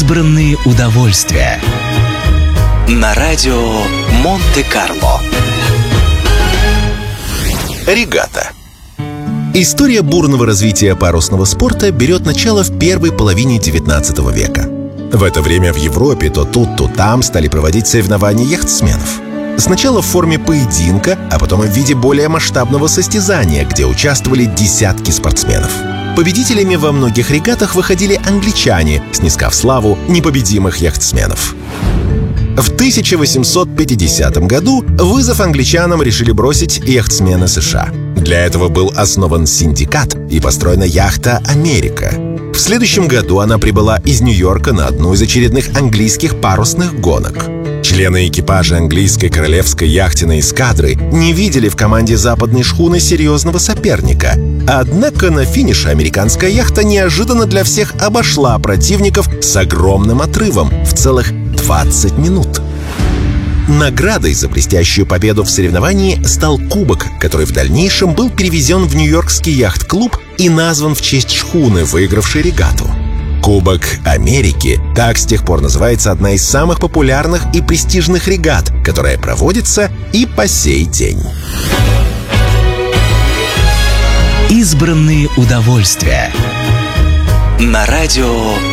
Избранные удовольствия. На радио Монте-Карло. Регата. История бурного развития парусного спорта берет начало в первой половине XIX века. В это время в Европе то тут, то там стали проводить соревнования яхтсменов. Сначала в форме поединка, а потом и в виде более масштабного состязания, где участвовали десятки спортсменов. Победителями во многих регатах выходили англичане, снискав славу непобедимых яхтсменов. В 1850 году вызов англичанам решили бросить яхтсмены США. Для этого был основан синдикат и построена яхта «Америка». В следующем году она прибыла из Нью-Йорка на одну из очередных английских парусных гонок. Члены экипажа английской королевской яхтенной эскадры не видели в команде западной шхуны серьезного соперника. Однако на финише американская яхта неожиданно для всех обошла противников с огромным отрывом в целых 20 минут. Наградой за блестящую победу в соревновании стал кубок, который в дальнейшем был перевезен в Нью-Йоркский яхт-клуб и назван в честь шхуны, выигравшей регату. Кубок Америки — так с тех пор называется одна из самых популярных и престижных регат, которая проводится и по сей день. Избранные удовольствия. На радио